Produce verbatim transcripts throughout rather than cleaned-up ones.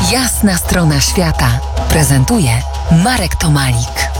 Jasna strona świata prezentuje Marek Tomalik.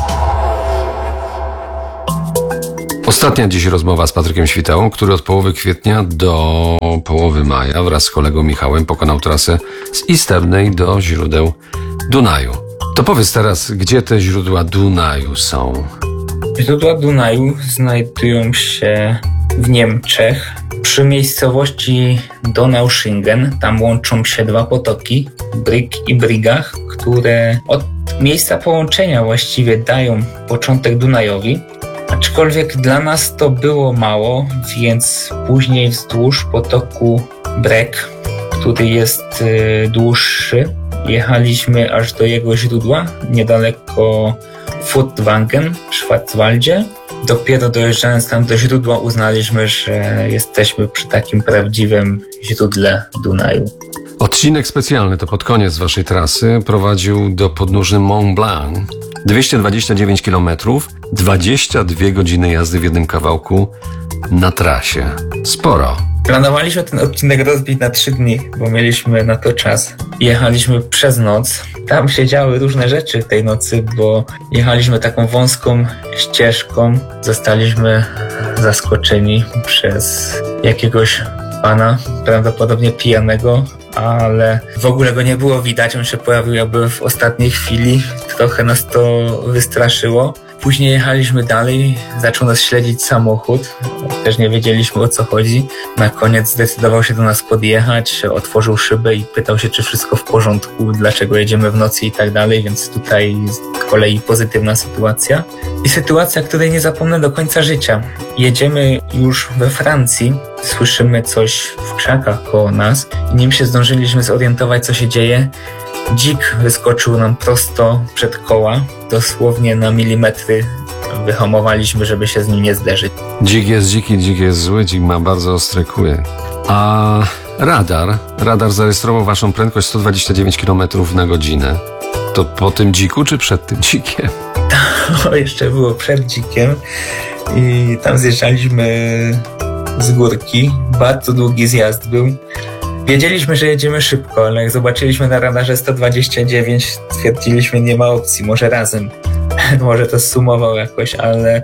Ostatnia dziś rozmowa z Patrykiem Świtałą, który od połowy kwietnia do połowy maja wraz z kolegą Michałem pokonał trasę z Istebnej do źródeł Dunaju. To powiedz teraz, gdzie te źródła Dunaju są? Źródła Dunaju znajdują się w Niemczech, przy miejscowości Donaueschingen. Tam łączą się dwa potoki, Brig i Brigach, które od miejsca połączenia właściwie dają początek Dunajowi. Aczkolwiek dla nas to było mało, więc później wzdłuż potoku Breg, który jest y, dłuższy, jechaliśmy aż do jego źródła, niedaleko Furtwangen w Schwarzwaldzie. Dopiero dojeżdżając tam do źródła uznaliśmy, że jesteśmy przy takim prawdziwym źródle Dunaju. Odcinek specjalny to pod koniec waszej trasy prowadził do podnóży Mont Blanc. dwieście dwadzieścia dziewięć kilometrów, dwadzieścia dwie godziny jazdy w jednym kawałku na trasie. Sporo. Planowaliśmy ten odcinek rozbić na trzy dni, bo mieliśmy na to czas. Jechaliśmy przez noc. Tam się działy różne rzeczy tej nocy, bo jechaliśmy taką wąską ścieżką. Zostaliśmy zaskoczeni przez jakiegoś pana, prawdopodobnie pijanego, ale w ogóle go nie było widać. On się pojawił jakby w ostatniej chwili. Trochę nas to wystraszyło. Później jechaliśmy dalej, zaczął nas śledzić samochód, też nie wiedzieliśmy, o co chodzi. Na koniec zdecydował się do nas podjechać, otworzył szybę i pytał się, czy wszystko w porządku, dlaczego jedziemy w nocy i tak dalej, więc tutaj z kolei pozytywna sytuacja. I sytuacja, której nie zapomnę do końca życia. Jedziemy już we Francji, słyszymy coś w krzakach koło nas i nim się zdążyliśmy zorientować, co się dzieje, dzik wyskoczył nam prosto przed koła, dosłownie na milimetry wyhamowaliśmy, żeby się z nim nie zderzyć. Dzik jest dziki, dzik jest zły, dzik ma bardzo ostre kły. A radar, radar zarejestrował waszą prędkość sto dwadzieścia dziewięć kilometrów na godzinę. To po tym dziku, czy przed tym dzikiem? To jeszcze było przed dzikiem i tam zjeżdżaliśmy z górki. Bardzo długi zjazd był. Wiedzieliśmy, że jedziemy szybko, ale jak zobaczyliśmy na radarze sto dwadzieścia dziewięć, stwierdziliśmy, nie ma opcji, może razem. Może to zsumował jakoś, ale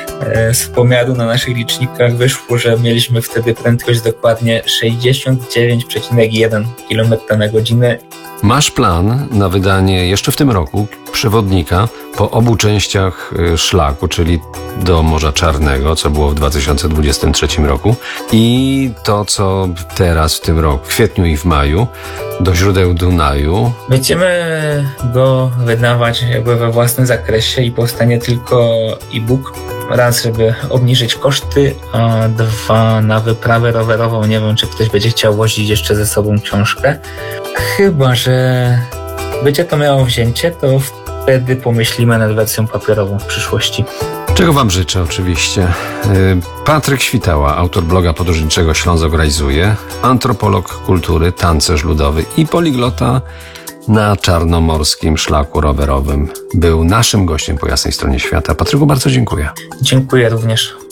z pomiaru na naszych licznikach wyszło, że mieliśmy wtedy prędkość dokładnie sześćdziesiąt dziewięć przecinek jeden kilometra na godzinę. Masz plan na wydanie jeszcze w tym roku przewodnika po obu częściach szlaku, czyli do Morza Czarnego, co było w dwa tysiące dwudziestym trzecim roku, i to, co teraz w tym roku, w kwietniu i w maju, do źródeł Dunaju. Będziemy go wydawać jakby we własnym zakresie i powstanie tylko e-book. Raz, żeby obniżyć koszty, a dwa, na wyprawę rowerową. Nie wiem, czy ktoś będzie chciał wozić jeszcze ze sobą książkę. Chyba że będzie to miało wzięcie, to wtedy pomyślimy nad wersją papierową w przyszłości. Czego wam życzę oczywiście. Patryk Świtała, autor bloga podróżniczego Ślązok Rajzuje, antropolog kultury, tancerz ludowy i poliglota na czarnomorskim szlaku rowerowym. Był naszym gościem po jasnej stronie świata. Patryku, bardzo dziękuję. Dziękuję również.